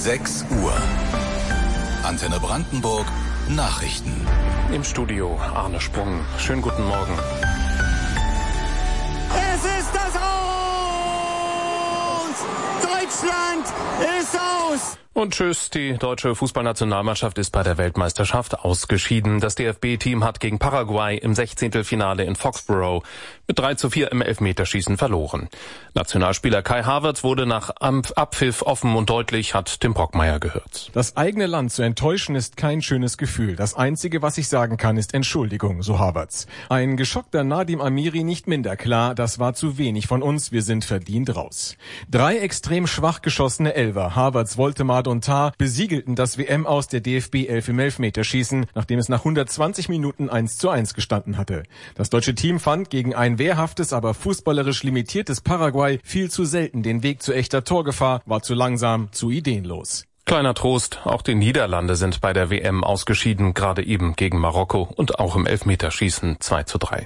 6 Uhr. Antenne Brandenburg Nachrichten. Im Studio Arne Sprung. Schönen guten Morgen. Es ist das Aus! Deutschland ist aus! Und tschüss, die deutsche Fußballnationalmannschaft ist bei der Weltmeisterschaft ausgeschieden. Das DFB-Team hat gegen Paraguay im 16. in Foxborough mit 3:4 im Elfmeterschießen verloren. Nationalspieler Kai Havertz wurde nach Abpfiff offen und deutlich, hat Tim Brockmeier gehört. Das eigene Land zu enttäuschen ist kein schönes Gefühl. Das Einzige, was ich sagen kann, ist Entschuldigung, so Havertz. Ein geschockter Nadim Amiri nicht minder klar, das war zu wenig von uns, wir sind verdient raus. 3 extrem schwach geschossene Elfer, Havertz, Woltemade und Tah, besiegelten das WM-Aus der DFB 11 im Elfmeterschießen, nachdem es nach 120 Minuten 1:1 gestanden hatte. Das deutsche Team fand gegen ein wehrhaftes, aber fußballerisch limitiertes Paraguay viel zu selten den Weg zu echter Torgefahr, war zu langsam, zu ideenlos. Kleiner Trost, auch die Niederlande sind bei der WM ausgeschieden, gerade eben gegen Marokko und auch im Elfmeterschießen 2:3.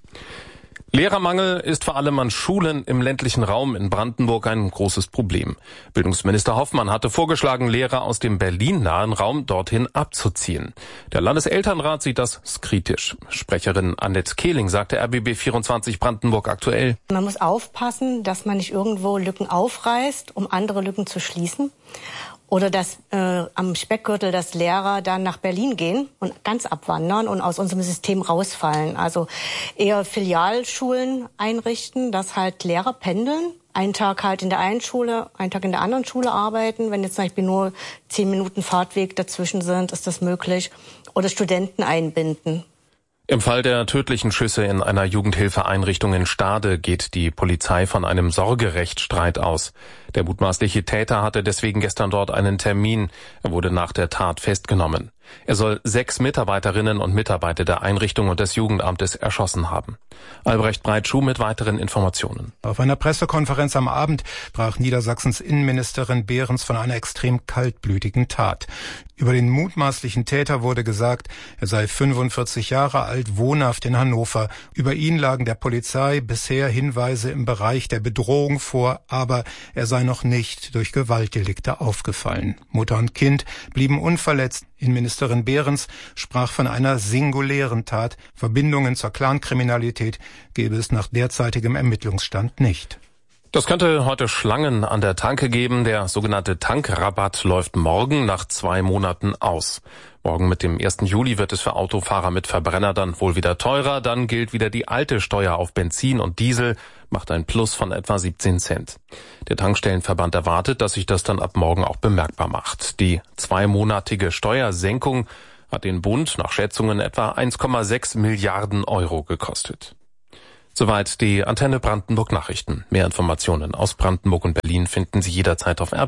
Lehrermangel ist vor allem an Schulen im ländlichen Raum in Brandenburg ein großes Problem. Bildungsminister Hoffmann hatte vorgeschlagen, Lehrer aus dem Berlin-nahen Raum dorthin abzuziehen. Der Landeselternrat sieht das kritisch. Sprecherin Annette Kehling sagte RBB24 Brandenburg aktuell: Man muss aufpassen, dass man nicht irgendwo Lücken aufreißt, um andere Lücken zu schließen. Oder dass am Speckgürtel, dass Lehrer dann nach Berlin gehen und ganz abwandern und aus unserem System rausfallen. Also eher Filialschulen einrichten, dass halt Lehrer pendeln. Einen Tag halt in der einen Schule, einen Tag in der anderen Schule arbeiten. Wenn jetzt zum Beispiel nur 10 Minuten Fahrtweg dazwischen sind, ist das möglich. Oder Studenten einbinden. Im Fall der tödlichen Schüsse in einer Jugendhilfeeinrichtung in Stade geht die Polizei von einem Sorgerechtsstreit aus. Der mutmaßliche Täter hatte deswegen gestern dort einen Termin. Er wurde nach der Tat festgenommen. Er soll 6 Mitarbeiterinnen und Mitarbeiter der Einrichtung und des Jugendamtes erschossen haben. Albrecht Breitschuh mit weiteren Informationen. Auf einer Pressekonferenz am Abend sprach Niedersachsens Innenministerin Behrens von einer extrem kaltblütigen Tat. Über den mutmaßlichen Täter wurde gesagt, er sei 45 Jahre alt, wohnhaft in Hannover. Über ihn lagen der Polizei bisher Hinweise im Bereich der Bedrohung vor, aber er sei noch nicht durch Gewaltdelikte aufgefallen. Mutter und Kind blieben unverletzt. Innenministerin Behrens sprach von einer singulären Tat. Verbindungen zur Clankriminalität gäbe es nach derzeitigem Ermittlungsstand nicht. Das könnte heute Schlangen an der Tanke geben. Der sogenannte Tankrabatt läuft morgen nach 2 Monaten aus. Morgen mit dem 1. Juli wird es für Autofahrer mit Verbrenner dann wohl wieder teurer. Dann gilt wieder die alte Steuer auf Benzin und Diesel, macht ein Plus von etwa 17 Cent. Der Tankstellenverband erwartet, dass sich das dann ab morgen auch bemerkbar macht. Die 2-monatige Steuersenkung hat den Bund nach Schätzungen etwa 1,6 Milliarden Euro gekostet. Soweit die Antenne Brandenburg Nachrichten. Mehr Informationen aus Brandenburg und Berlin finden Sie jederzeit auf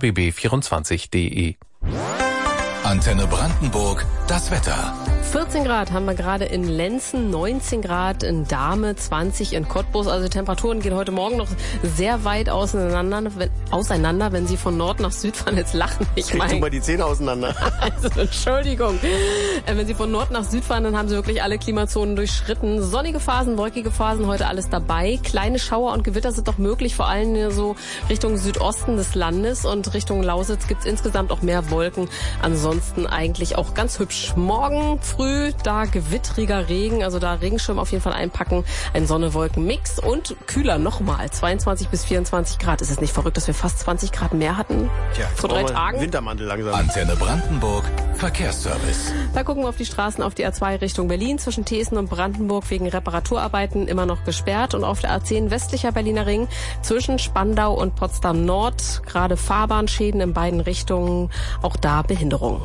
rbb24.de. Antenne Brandenburg, das Wetter. 14 Grad haben wir gerade in Lenzen, 19 Grad in Dahme, 20 in Cottbus. Also die Temperaturen gehen heute Morgen noch sehr weit auseinander, wenn Sie von Nord nach Süd fahren. Jetzt lachen ich mal. Krieg mal die Zähne auseinander. Also Entschuldigung. Wenn Sie von Nord nach Süd fahren, dann haben Sie wirklich alle Klimazonen durchschritten. Sonnige Phasen, wolkige Phasen, heute alles dabei. Kleine Schauer und Gewitter sind doch möglich, vor allem so Richtung Südosten des Landes. Und Richtung Lausitz gibt's insgesamt auch mehr Wolken. Ansonsten eigentlich auch ganz hübsch. Morgen früh da gewittriger Regen, also da Regenschirm auf jeden Fall einpacken, ein Sonne-Wolken-Mix und kühler nochmal, 22 bis 24 Grad. Ist es nicht verrückt, dass wir fast 20 Grad mehr hatten vor 3 Tagen? Wintermantel langsam. Antenne Brandenburg, Verkehrsservice. Da gucken wir auf die Straßen, auf die A2 Richtung Berlin, zwischen Thesen und Brandenburg wegen Reparaturarbeiten immer noch gesperrt und auf der A10 westlicher Berliner Ring zwischen Spandau und Potsdam Nord gerade Fahrbahnschäden in beiden Richtungen, auch da Behinderung.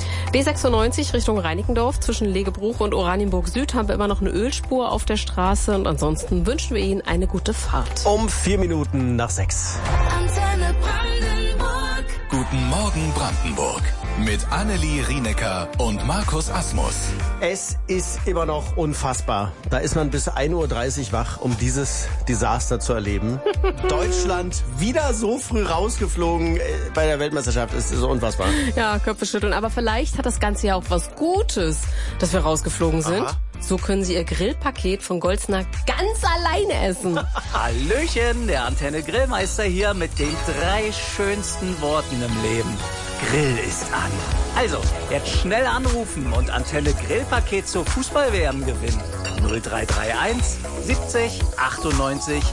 B96 Richtung Reinickendorf zwischen Legebruch und Oranienburg Süd haben wir immer noch eine Ölspur auf der Straße und ansonsten wünschen wir Ihnen eine gute Fahrt. Um 4 Minuten nach 6. Antenne Brandenburg. Guten Morgen Brandenburg. Mit Annelie Rienecker und Markus Asmus. Es ist immer noch unfassbar. Da ist man bis 1:30 Uhr wach, um dieses Desaster zu erleben. Deutschland wieder so früh rausgeflogen bei der Weltmeisterschaft. Es ist so unfassbar. Ja, Köpfe schütteln. Aber vielleicht hat das Ganze ja auch was Gutes, dass wir rausgeflogen sind. Aha. So können Sie Ihr Grillpaket von Goldsner ganz alleine essen. Hallöchen, der Antenne Grillmeister hier mit den 3 schönsten Worten im Leben. Grill ist an. Also, jetzt schnell anrufen und Antenne Grillpaket zur Fußball-WM gewinnen. 0331 70 98